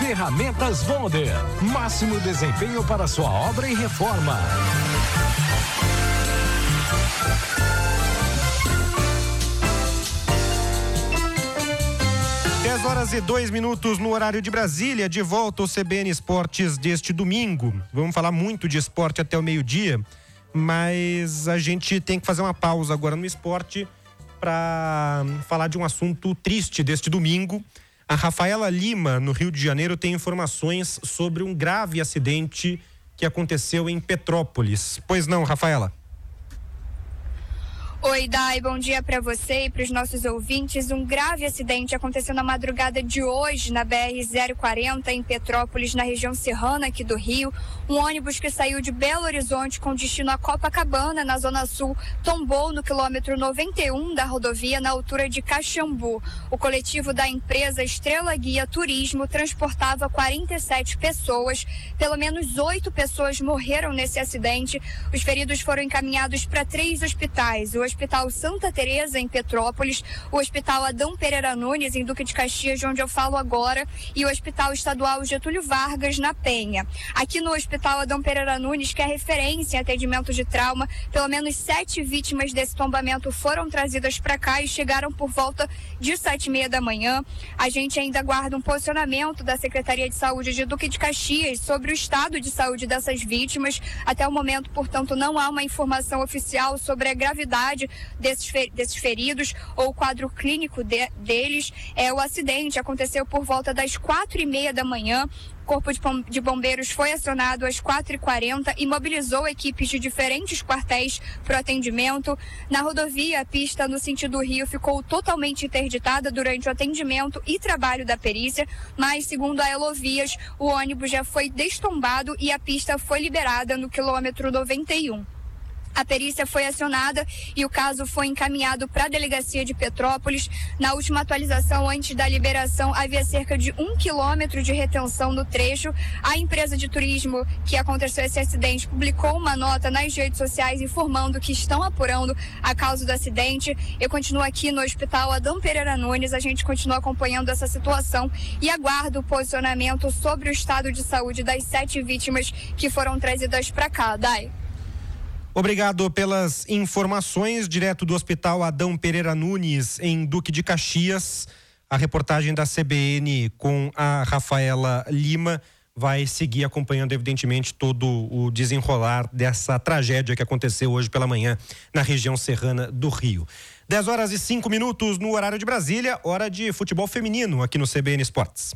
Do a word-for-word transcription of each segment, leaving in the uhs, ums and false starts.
Ferramentas Wonder. Máximo desempenho para sua obra e reforma. dez horas e dois minutos no horário de Brasília, de volta ao C B N Esportes deste domingo. Vamos falar muito de esporte até o meio-dia, mas a gente tem que fazer uma pausa agora no esporte para falar de um assunto triste deste domingo. A Rafaela Lima, no Rio de Janeiro, tem informações sobre um grave acidente que aconteceu em Petrópolis. Pois não, Rafaela? Oi, Dai, bom dia para você e para os nossos ouvintes. Um grave acidente aconteceu na madrugada de hoje na B R zero quarenta em Petrópolis, na região serrana aqui do Rio. Um ônibus que saiu de Belo Horizonte com destino a Copacabana, na Zona Sul, tombou no quilômetro noventa e um da rodovia, na altura de Caxambu. O coletivo da empresa Estrela Guia Turismo transportava quarenta e sete pessoas. Pelo menos oito pessoas morreram nesse acidente. Os feridos foram encaminhados para três hospitais: o Hospital Santa Teresa, em Petrópolis, o Hospital Adão Pereira Nunes, em Duque de Caxias, de onde eu falo agora, e o Hospital Estadual Getúlio Vargas, na Penha. Aqui no Hospital Adão Pereira Nunes, que é referência em atendimento de trauma, pelo menos sete vítimas desse tombamento foram trazidas para cá e chegaram por volta de sete e meia da manhã. A gente ainda aguarda um posicionamento da Secretaria de Saúde de Duque de Caxias sobre o estado de saúde dessas vítimas. Até o momento, portanto, não há uma informação oficial sobre a gravidade Desses, desses feridos ou o quadro clínico de, deles. É, o acidente aconteceu por volta das quatro e meia da manhã. O Corpo de Bombeiros foi acionado às quatro e quarenta e mobilizou equipes de diferentes quartéis para o atendimento. Na rodovia, a pista no sentido Rio ficou totalmente interditada durante o atendimento e trabalho da perícia, mas, segundo a Elovias, o ônibus já foi destombado e a pista foi liberada no quilômetro noventa e um. A perícia foi acionada e o caso foi encaminhado para a delegacia de Petrópolis. Na última atualização, antes da liberação, havia cerca de um quilômetro de retenção no trecho. A empresa de turismo que aconteceu esse acidente publicou uma nota nas redes sociais informando que estão apurando a causa do acidente. Eu continuo aqui no Hospital Adão Pereira Nunes, a gente continua acompanhando essa situação e aguardo o posicionamento sobre o estado de saúde das sete vítimas que foram trazidas para cá. Dai. Obrigado pelas informações, direto do Hospital Adão Pereira Nunes, em Duque de Caxias. A reportagem da C B N com a Rafaela Lima vai seguir acompanhando, evidentemente, todo o desenrolar dessa tragédia que aconteceu hoje pela manhã na região serrana do Rio. dez horas e cinco minutos no horário de Brasília, hora de futebol feminino aqui no C B N Esportes.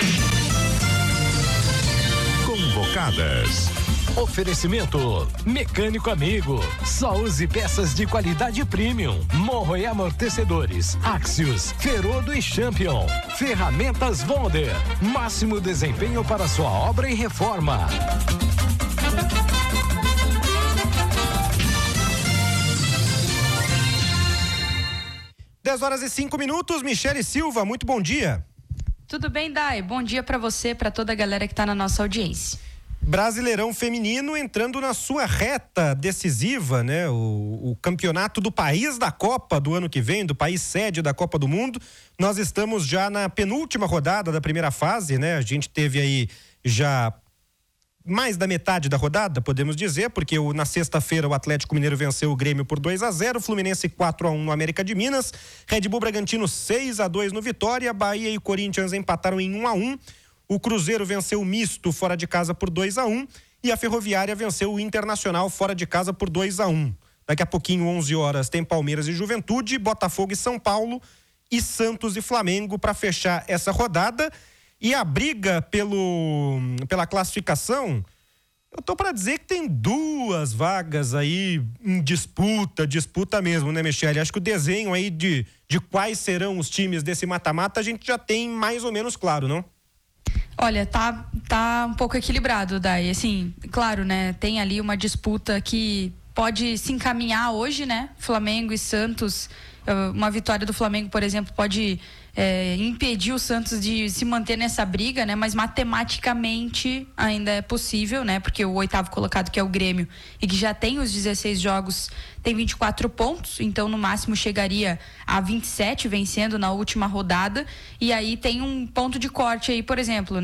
Convocadas. Oferecimento Mecânico Amigo. Só use peças de qualidade premium. Morro e amortecedores. Axios, Ferodo e Champion. Ferramentas Wonder. Máximo desempenho para sua obra e reforma. dez horas e cinco minutos, Michele Silva, muito bom dia. Tudo bem, Dai? Bom dia para você, para toda a galera que está na nossa audiência. Brasileirão feminino entrando na sua reta decisiva, né? O, o campeonato do país da Copa do ano que vem, do país sede da Copa do Mundo. Nós estamos já na penúltima rodada da primeira fase, né? A gente teve aí já mais da metade da rodada, podemos dizer, porque o, na sexta-feira o Atlético Mineiro venceu o Grêmio por dois a zero, Fluminense quatro a um no América de Minas, Red Bull Bragantino seis a dois no Vitória, Bahia e Corinthians empataram em um a um. O Cruzeiro venceu o Misto fora de casa por dois a um e a Ferroviária venceu o Internacional fora de casa por dois a um. Daqui a pouquinho, onze horas, tem Palmeiras e Juventude, Botafogo e São Paulo e Santos e Flamengo para fechar essa rodada. E a briga pelo, pela classificação, eu tô para dizer que tem duas vagas aí em disputa, disputa mesmo, né, Michele? Acho que o desenho aí de, de quais serão os times desse mata-mata a gente já tem mais ou menos claro, não? Olha, tá, tá um pouco equilibrado, Dai. Assim, claro, né? Tem ali uma disputa que pode se encaminhar hoje, né? Flamengo e Santos. Uma vitória do Flamengo, por exemplo, pode é, impedir o Santos de se manter nessa briga, né? Mas matematicamente ainda é possível, né? Porque o oitavo colocado, que é o Grêmio, e que já tem os dezesseis jogos, tem vinte e quatro pontos, então no máximo chegaria a vinte e sete, vencendo na última rodada. E aí tem um ponto de corte aí, por exemplo, né?